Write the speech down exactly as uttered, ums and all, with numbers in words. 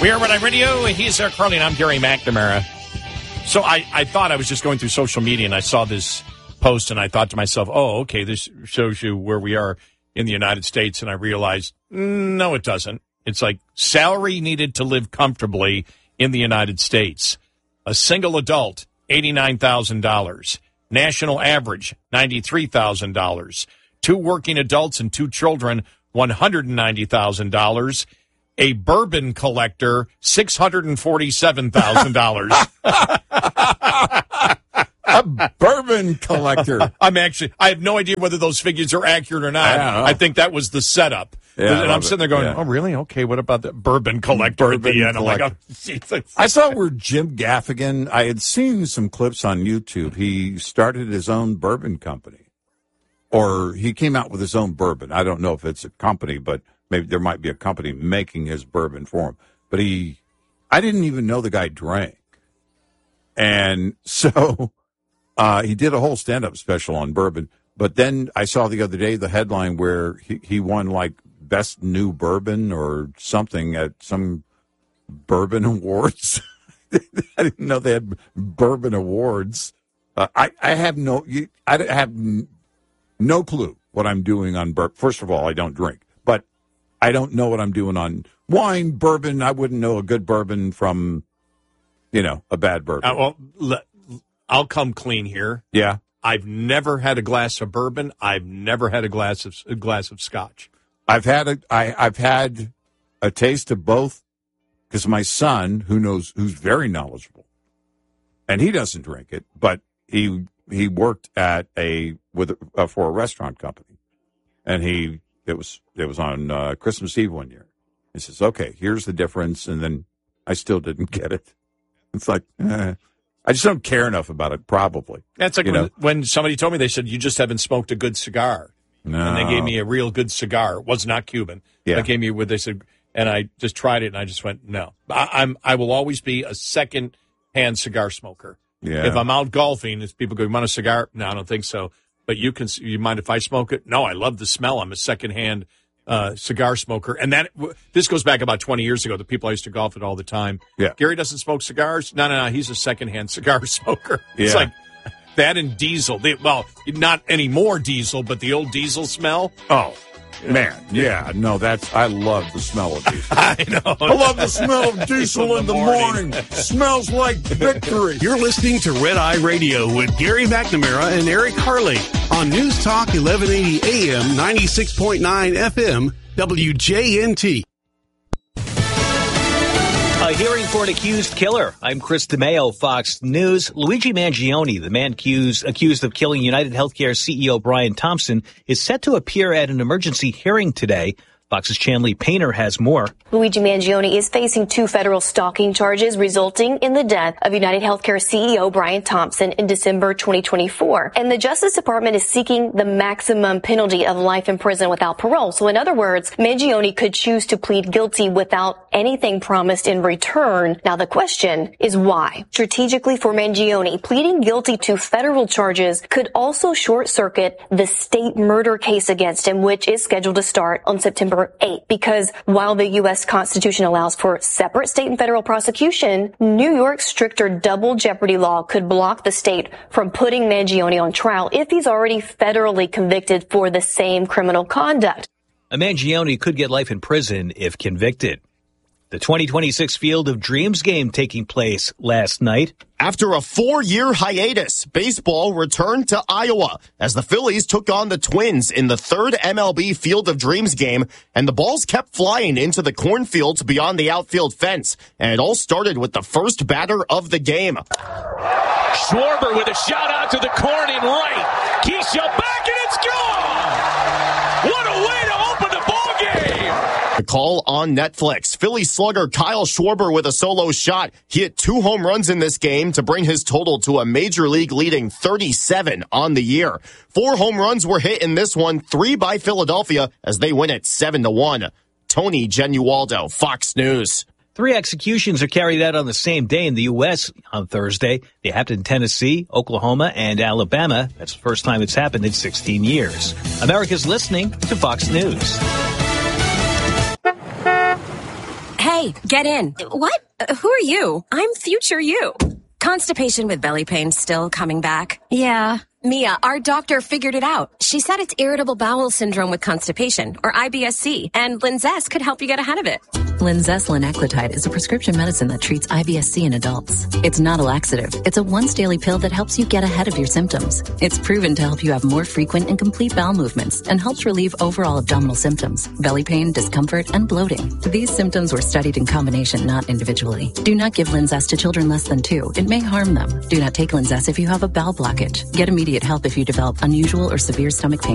We are Red Eye Radio. He's our Carly, and I'm Gary McNamara. So I, I thought I was just going through social media, and I saw this post, and I thought to myself, oh, okay, this shows you where we are in the United States. And I realized, no, it doesn't. It's like salary needed to live comfortably in the United States. A single adult, eighty-nine thousand dollars. National average, ninety-three thousand dollars. Two working adults and two children, one hundred ninety thousand dollars. A bourbon collector, six hundred forty-seven thousand dollars. A bourbon collector. I'm actually, I have no idea whether those figures are accurate or not. I, I think that was the setup. Yeah, and I'm sitting there going, yeah. oh, really? Okay, what about the bourbon collector Bourbon at the end? I'm like, collector. oh, Jesus. I saw where Jim Gaffigan, I had seen some clips on YouTube. He started his own bourbon company. Or he came out with his own bourbon. I don't know if it's a company, but maybe there might be a company making his bourbon for him. But he, I didn't even know the guy drank. And so uh, he did a whole stand-up special on bourbon. But then I saw the other day the headline where he, he won like best new bourbon or something at some bourbon awards. I didn't know they had bourbon awards. Uh, I, I have no, I have no clue what I'm doing on bourbon. First of all, I don't drink, but I don't know what I'm doing on wine, bourbon. I wouldn't know a good bourbon from, you know, a bad bourbon. Uh, well, le- I'll come clean here. Yeah. I've never had a glass of bourbon. I've never had a glass of a glass of scotch. I've had a, I, I've had a taste of both because my son, who knows, who's very knowledgeable, and he doesn't drink it, but he he worked at a with uh, for a restaurant company, and he it was it was on uh, Christmas Eve one year. He says, "Okay, here's the difference," and then I still didn't get it. It's like. Eh. I just don't care enough about it, probably. That's like you when, know? when somebody told me, they said, you just haven't smoked a good cigar. No. And they gave me a real good cigar. It was not Cuban. Yeah. They gave me what they said, and I just tried it, and I just went, no. I, I'm, I will always be a second-hand cigar smoker. Yeah. If I'm out golfing, if people go, you want a cigar? No, I don't think so. But you can. You mind if I smoke it? No, I love the smell. I'm a second-hand uh, cigar smoker. And that this goes back about twenty years ago. The people I used to golf with all the time. Yeah. Gary doesn't smoke cigars? No, no, no. He's a second-hand cigar smoker. Yeah. It's like that and diesel. They, well, not anymore diesel, but the old diesel smell. Oh, man. Yeah. No, that's, I love the smell of diesel. I know. I love the smell of diesel in the morning. Smells like victory. You're listening to Red Eye Radio with Gary McNamara and Eric Harley on News Talk eleven eighty A M, ninety-six point nine F M, W J N T. A hearing for an accused killer. I'm Chris DeMeo, Fox News. Luigi Mangione, the man accused, accused of killing United Healthcare C E O Brian Thompson, is set to appear at an emergency hearing today. Fox's Chanley Painter has more. Luigi Mangione is facing two federal stalking charges resulting in the death of United Healthcare C E O Brian Thompson in December twenty twenty-four. And the Justice Department is seeking the maximum penalty of life in prison without parole. So in other words, Mangione could choose to plead guilty without anything promised in return. Now the question is why? Strategically for Mangione, pleading guilty to federal charges could also short circuit the state murder case against him, which is scheduled to start on September eighth. Because while the U S Constitution allows for separate state and federal prosecution, New York's stricter double jeopardy law could block the state from putting Mangione on trial if he's already federally convicted for the same criminal conduct. A Mangione could get life in prison if convicted. The twenty twenty-six Field of Dreams game taking place last night. After a four-year hiatus, baseball returned to Iowa as the Phillies took on the Twins in the third M L B Field of Dreams game, and the balls kept flying into the cornfields beyond the outfield fence. And it all started with the first batter of the game. Schwarber with a shout out to the corn in right. Keisha back, and it's gone! What a way to open the ball game! The call on Netflix. Philly slugger Kyle Schwarber with a solo shot. He hit two home runs in this game to bring his total to a major league leading thirty-seven on the year. Four home runs were hit in this one, three by Philadelphia as they win it seven to one. Tony Genualdo, Fox News. Three executions are carried out on the same day in the U S on Thursday. They happened in Tennessee, Oklahoma, and Alabama. That's the first time it's happened in sixteen years. America's listening to Fox News. Hey, Hey, get in. What? Uh, who are you? I'm future you. Constipation with belly pain still coming back? Yeah. Mia, our doctor figured it out. She said it's irritable bowel syndrome with constipation, or I B S C, and Linzess could help you get ahead of it. Linzess linaclotide is a prescription medicine that treats I B S C in adults. It's not a laxative. It's a once-daily pill that helps you get ahead of your symptoms. It's proven to help you have more frequent and complete bowel movements and helps relieve overall abdominal symptoms, belly pain, discomfort, and bloating. These symptoms were studied in combination, not individually. Do not give Linzess to children less than two. It may harm them. Do not take Linzess if you have a bowel blockage. Get immediate help if you develop unusual or severe stomach pain.